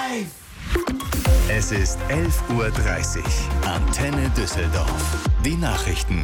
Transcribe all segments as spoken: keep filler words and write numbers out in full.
live! Es ist elf Uhr dreißig. Antenne Düsseldorf. Die Nachrichten.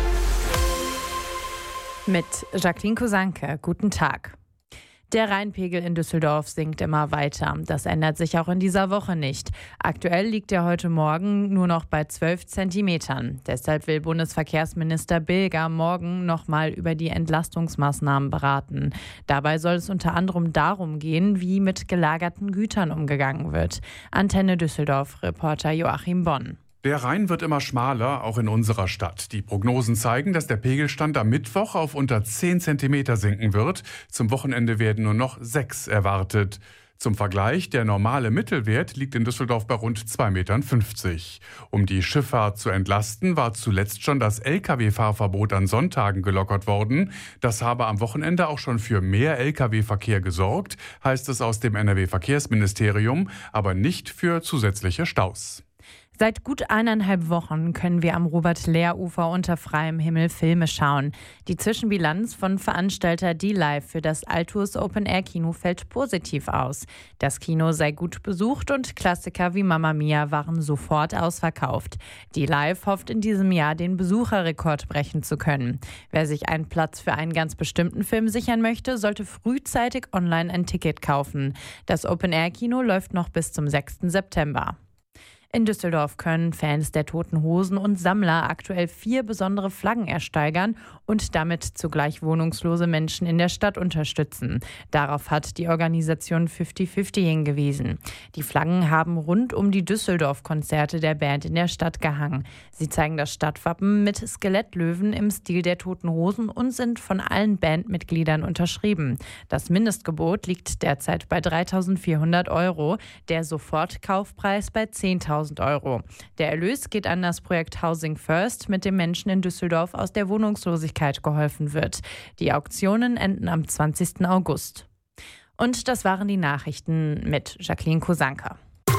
Mit Jacqueline Kusanke. Guten Tag. Der Rheinpegel in Düsseldorf sinkt immer weiter. Das ändert sich auch in dieser Woche nicht. Aktuell liegt er heute Morgen nur noch bei zwölf Zentimetern. Deshalb will Bundesverkehrsminister Bilger morgen nochmal über die Entlastungsmaßnahmen beraten. Dabei soll es unter anderem darum gehen, wie mit gelagerten Gütern umgegangen wird. Antenne Düsseldorf-Reporter Joachim Bonn. Der Rhein wird immer schmaler, auch in unserer Stadt. Die Prognosen zeigen, dass der Pegelstand am Mittwoch auf unter zehn Zentimeter sinken wird. Zum Wochenende werden nur noch sechs erwartet. Zum Vergleich, der normale Mittelwert liegt in Düsseldorf bei rund zwei Komma fünfzig Metern. Um die Schifffahrt zu entlasten, war zuletzt schon das L K W-Fahrverbot an Sonntagen gelockert worden. Das habe am Wochenende auch schon für mehr L K W-Verkehr gesorgt, heißt es aus dem N R W-Verkehrsministerium, aber nicht für zusätzliche Staus. Seit gut eineinhalb Wochen können wir am Robert-Lehr-Ufer unter freiem Himmel Filme schauen. Die Zwischenbilanz von Veranstalter D-Live für das Altus Open-Air-Kino fällt positiv aus. Das Kino sei gut besucht und Klassiker wie Mamma Mia waren sofort ausverkauft. D-Live hofft in diesem Jahr, den Besucherrekord brechen zu können. Wer sich einen Platz für einen ganz bestimmten Film sichern möchte, sollte frühzeitig online ein Ticket kaufen. Das Open-Air-Kino läuft noch bis zum sechsten September. In Düsseldorf können Fans der Toten Hosen und Sammler aktuell vier besondere Flaggen ersteigern und damit zugleich wohnungslose Menschen in der Stadt unterstützen. Darauf hat die Organisation fünfzig fünfzig hingewiesen. Die Flaggen haben rund um die Düsseldorf-Konzerte der Band in der Stadt gehangen. Sie zeigen das Stadtwappen mit Skelettlöwen im Stil der Toten Hosen und sind von allen Bandmitgliedern unterschrieben. Das Mindestgebot liegt derzeit bei dreitausendvierhundert Euro, der Sofortkaufpreis bei zehntausend Euro. Der Erlös geht an das Projekt Housing First, mit dem Menschen in Düsseldorf aus der Wohnungslosigkeit geholfen wird. Die Auktionen enden am zwanzigsten August. Und das waren die Nachrichten mit Jacqueline Kusanke.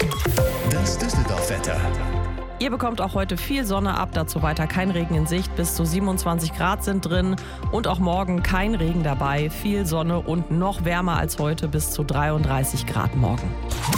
Das Düsseldorf-Wetter. Ihr bekommt auch heute viel Sonne ab, dazu weiter kein Regen in Sicht, bis zu siebenundzwanzig Grad sind drin und auch morgen kein Regen dabei, viel Sonne und noch wärmer als heute, bis zu dreiunddreißig Grad morgen.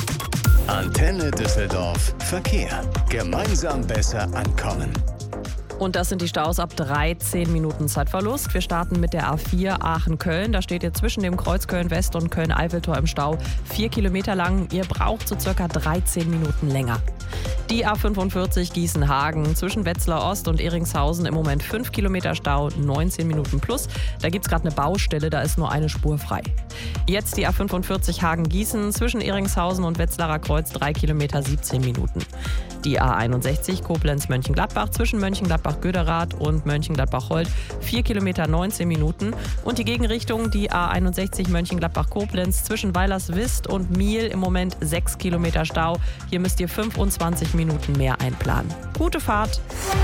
Antenne Düsseldorf Verkehr. Gemeinsam besser ankommen. Und das sind die Staus ab dreizehn Minuten Zeitverlust. Wir starten mit der A vier Aachen-Köln. Da steht ihr zwischen dem Kreuz Köln-West und Köln-Eiffeltor im Stau. Vier Kilometer lang. Ihr braucht so circa dreizehn Minuten länger. Die A fünfundvierzig Gießen-Hagen zwischen Wetzlar Ost und Eringshausen im Moment fünf Kilometer Stau, neunzehn Minuten plus. Da gibt es gerade eine Baustelle, da ist nur eine Spur frei. Jetzt die A fünfundvierzig Hagen-Gießen zwischen Eringshausen und Wetzlarer Kreuz drei Kilometer, siebzehn Minuten. Die A einundsechzig Koblenz-Mönchengladbach zwischen Mönchengladbach-Göderath und Mönchengladbach-Holt vier Kilometer, neunzehn Minuten. Und die Gegenrichtung, die A einundsechzig Mönchengladbach-Koblenz zwischen Weilerswist und Miel im Moment sechs Kilometer Stau. Hier müsst ihr fünfundzwanzig Minuten mehr einplanen. Gute Fahrt!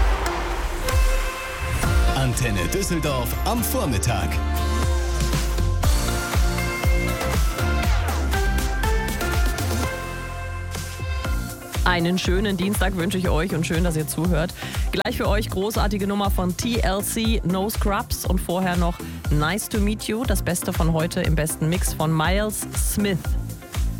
Antenne Düsseldorf am Vormittag. Einen schönen Dienstag wünsche ich euch und schön, dass ihr zuhört. Gleich für euch großartige Nummer von T L C, No Scrubs und vorher noch Nice to Meet You, das Beste von heute im besten Mix von Miles Smith.